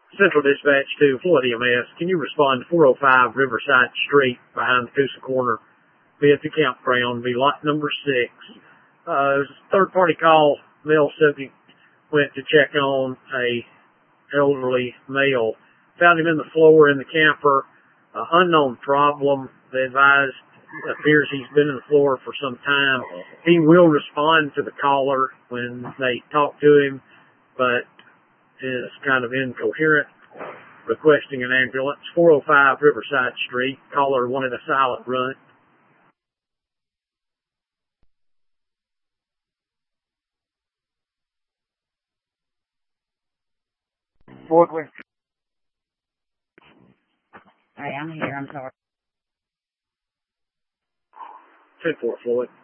Central Dispatch to Floyd EMS. Can you respond to 405 Riverside Street behind the Coosa Corner Betsy Campground, be lot number 6. It was a third-party call. Male subject went to check on a elderly male. Found him in the floor in the camper. Unknown problem. They advised appears he's been in the floor for some time. He will respond to the caller when they talk to him, but is kind of incoherent, requesting an ambulance. 405 Riverside Street. Caller wanted a silent run. Forklift. Hey, I'm here. I'm sorry. 10-4, Floyd.